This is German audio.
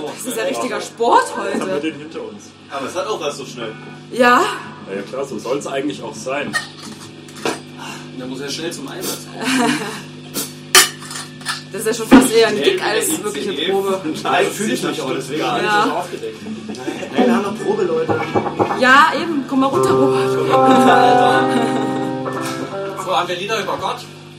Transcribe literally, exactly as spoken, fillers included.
Das ist ja richtiger Sport Jetzt haben wir heute. den hinter uns. Aber es hat auch was so schnell. Ja, Na ja klar, so soll es eigentlich auch sein. Da muss er schnell zum Einsatz kommen. das ist ja schon fast eher ein Gig als wirklich eine Probe. Nein, fühle ich mich auch, deswegen bin ich Ja. so aufgedeckt. Nein, wir haben noch Probe, Leute. Ja, eben. Komm mal runter, Robert. So, haben wir Lieder über Gott?